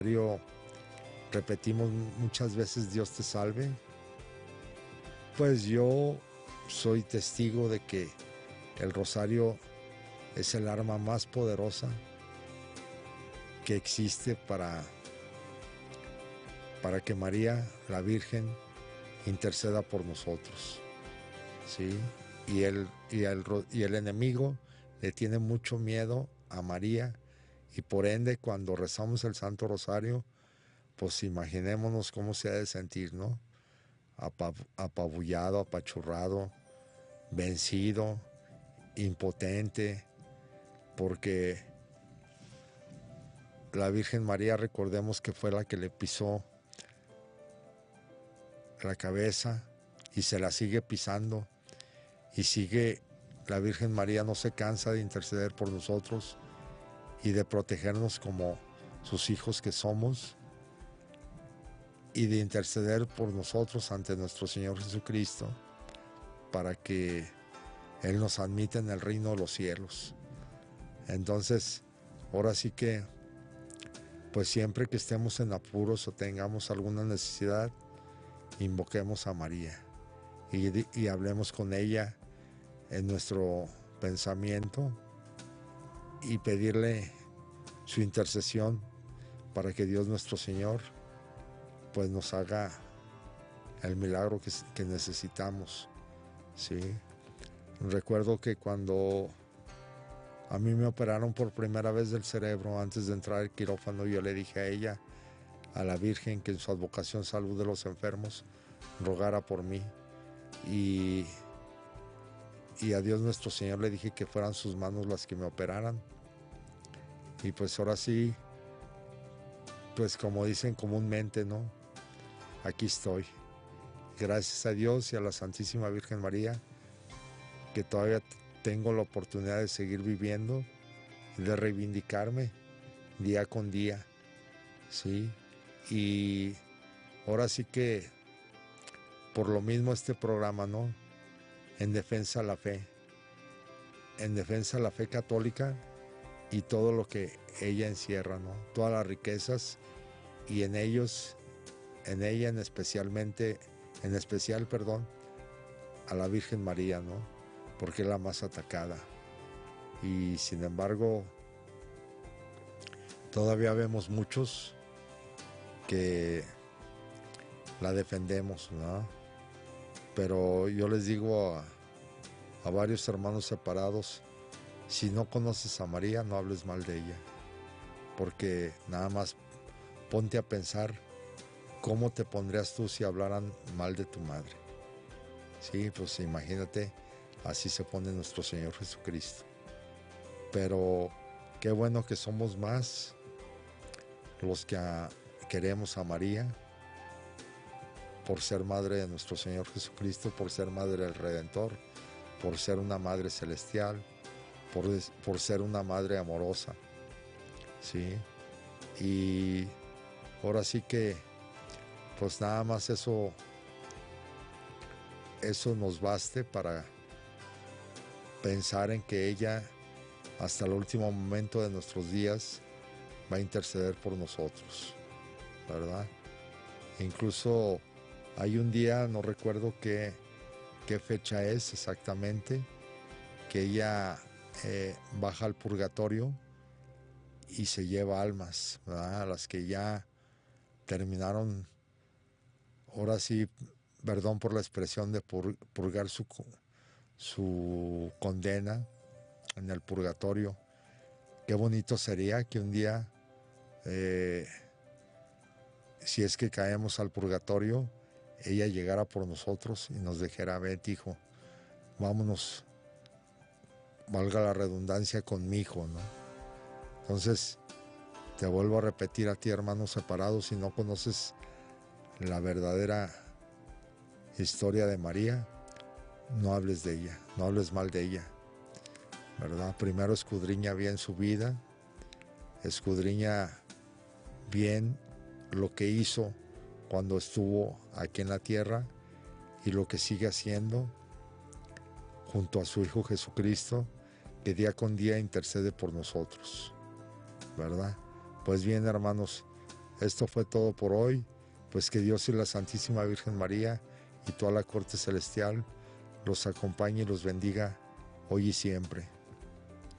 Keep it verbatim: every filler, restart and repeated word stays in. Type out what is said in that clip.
repetimos muchas veces Dios te salve. Pues yo soy testigo de que el rosario es el arma más poderosa que existe para, para que María, la Virgen, interceda por nosotros, ¿sí? Y el, y, el, y el enemigo le tiene mucho miedo a María, y por ende cuando rezamos el Santo Rosario, pues imaginémonos cómo se ha de sentir, ¿no? Apabullado, apachurrado, vencido, impotente, porque la Virgen María, recordemos que fue la que le pisó la cabeza y se la sigue pisando, y sigue, la Virgen María no se cansa de interceder por nosotros y de protegernos como sus hijos que somos, y de interceder por nosotros ante nuestro Señor Jesucristo para que Él nos admita en el reino de los cielos. Entonces, ahora sí que, pues siempre que estemos en apuros o tengamos alguna necesidad, invoquemos a María y, y hablemos con ella en nuestro pensamiento y pedirle su intercesión para que Dios nuestro Señor pues nos haga el milagro que, que necesitamos, ¿sí? Recuerdo que cuando a mí me operaron por primera vez del cerebro, antes de entrar al quirófano, yo le dije a ella, a la Virgen, que en su advocación salud de los enfermos rogara por mí, y, y a Dios nuestro Señor le dije que fueran sus manos las que me operaran. Y pues ahora sí, pues como dicen comúnmente, ¿no? Aquí estoy. Gracias a Dios y a la Santísima Virgen María, que todavía tengo la oportunidad de seguir viviendo y de reivindicarme día con día, ¿sí? Y ahora sí que, por lo mismo este programa, ¿no? En defensa de la fe, en defensa de la fe católica y todo lo que ella encierra, ¿no? Todas las riquezas, y en ellos, en ella en especialmente, en especial, perdón, a la Virgen María, ¿no? Porque es la más atacada. Y sin embargo, todavía vemos muchos que la defendemos, ¿no? Pero yo les digo a, a varios hermanos separados, si no conoces a María, no hables mal de ella, porque nada más ponte a pensar cómo te pondrías tú si hablaran mal de tu madre. Sí, pues imagínate, así se pone nuestro Señor Jesucristo. Pero qué bueno que somos más los que a, queremos a María, por ser madre de nuestro Señor Jesucristo, por ser madre del Redentor, por ser una madre celestial, por, por ser una madre amorosa, ¿sí? Y ahora sí que, pues nada más eso, eso nos baste para pensar en que ella, hasta el último momento de nuestros días, va a interceder por nosotros, ¿verdad? E incluso hay un día, no recuerdo qué, qué fecha es exactamente, que ella eh, baja al purgatorio y se lleva almas, ¿verdad? A las que ya terminaron, ahora sí, perdón por la expresión, de pur, purgar su, su condena en el purgatorio. Qué bonito sería que un día, eh, si es que caemos al purgatorio, ella llegara por nosotros y nos dijera, vete hijo, vámonos, valga la redundancia, con mi hijo, ¿no? Entonces, te vuelvo a repetir a ti, hermanos separados, si no conoces la verdadera historia de María, no hables de ella, no hables mal de ella, ¿verdad? Primero escudriña bien su vida, escudriña bien lo que hizo cuando estuvo aquí en la tierra y lo que sigue haciendo junto a su Hijo Jesucristo, que día con día intercede por nosotros, ¿verdad? Pues bien, hermanos, Esto fue todo por hoy, pues que Dios y la Santísima Virgen María y toda la corte celestial los acompañe y los bendiga hoy y siempre.